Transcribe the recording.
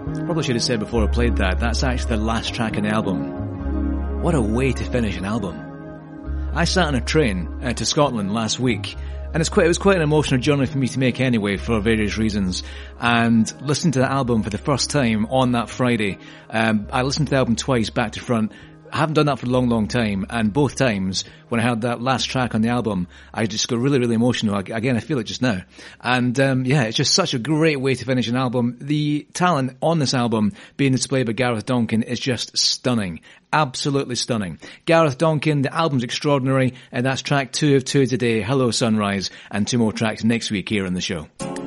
Probably should have said before I played that's actually the last track on the album. What a way to finish an album. I sat on a train to Scotland last week, and it was quite an emotional journey for me to make anyway, for various reasons. And listening to the album for the first time on that Friday, I listened to the album twice, back to front. I haven't done that for a long, long time, and both times when I heard that last track on the album, I just got really, really emotional. Again, I feel it just now. And it's just such a great way to finish an album. The talent on this album being displayed by Gareth Donkin is just stunning. Absolutely stunning. Gareth Donkin, the album's extraordinary, and that's track 2 of 2 today, Hello Sunrise, and 2 more tracks next week here on the show.